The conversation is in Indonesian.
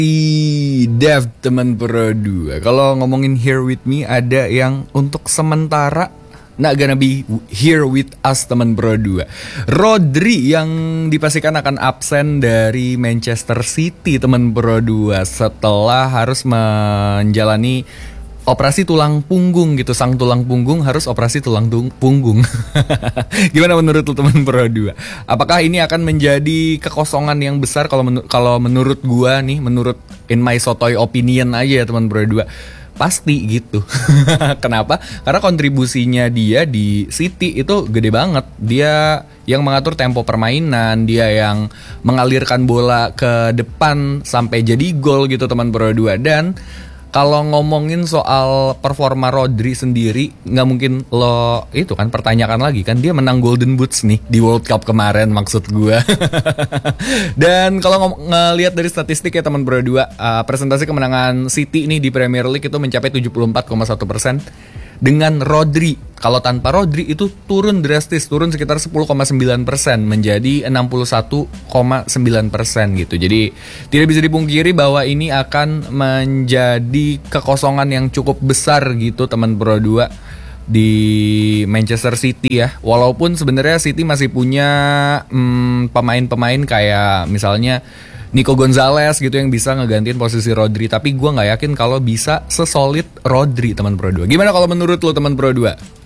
Dev teman Pro 2. Kalau ngomongin here with me, ada yang untuk sementara not gonna be here with us teman Pro 2. Rodri yang dipastikan akan absen dari Manchester City teman Pro 2 setelah harus menjalani operasi tulang punggung gitu. Sang tulang punggung harus operasi tulang punggung. Gimana menurut lu teman Pro 2? Apakah ini akan menjadi kekosongan yang besar kalau menurut gua nih, menurut in my sotoy opinion aja ya teman Pro 2? Pasti gitu. Kenapa? Karena kontribusinya dia di City itu gede banget. Dia yang mengatur tempo permainan, dia yang mengalirkan bola ke depan sampai jadi gol gitu teman Pro 2. Dan kalau ngomongin soal performa Rodri sendiri, nggak mungkin lo itu kan pertanyakan lagi kan, dia menang Golden Boots nih di World Cup kemarin maksud gue. Dan kalau ngelihat dari statistik ya teman Pro 2, presentasi kemenangan City nih di Premier League itu mencapai 74,1%. Dengan Rodri, kalau tanpa Rodri itu turun drastis, turun sekitar 10,9% menjadi 61,9% gitu. Jadi tidak bisa dipungkiri bahwa ini akan menjadi kekosongan yang cukup besar gitu teman Pro 2 di Manchester City ya. Walaupun sebenarnya City masih punya pemain-pemain kayak misalnya Nico Gonzalez gitu yang bisa ngegantiin posisi Rodri. Tapi gue gak yakin kalau bisa sesolid Rodri teman Pro 2. Gimana kalau menurut lo teman Pro 2?